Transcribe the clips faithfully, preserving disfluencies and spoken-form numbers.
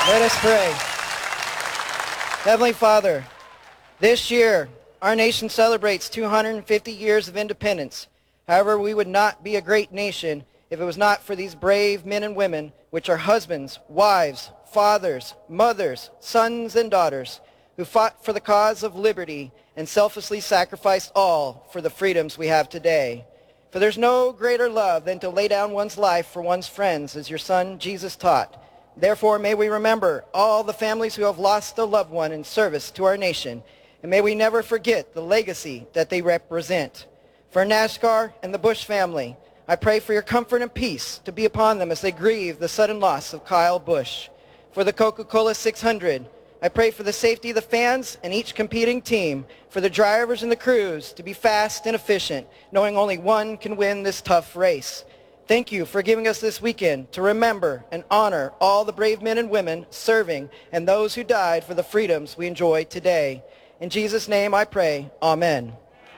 Let us pray. Heavenly Father, this year our nation celebrates two hundred fifty years of independence. However, we would not be a great nation if it was not for these brave men and women, which are husbands, wives, fathers, mothers, sons, and daughters, who fought for the cause of liberty and selflessly sacrificed all for the freedoms we have today. For there's no greater love than to lay down one's life for one's friends, as your Son Jesus taught. Therefore, may we remember all the families who have lost a loved one in service to our nation, and may we never forget the legacy that they represent. For NASCAR and the Bush family, I pray for your comfort and peace to be upon them as they grieve the sudden loss of Kyle Busch. For the Coca-Cola six hundred, I pray for the safety of the fans and each competing team, for the drivers and the crews to be fast and efficient, knowing only one can win this tough race. Thank you for giving us this weekend to remember and honor all the brave men and women serving and those who died for the freedoms we enjoy today. In Jesus' name I pray, amen.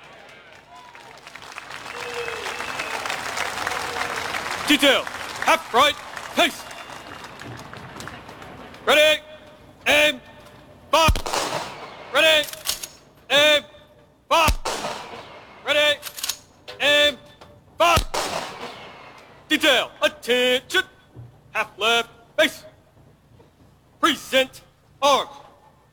Detail, half right, pace. Ready, aim, fire. Ready, aim, fire. Ready, aim, fire. Detail, attention, half left,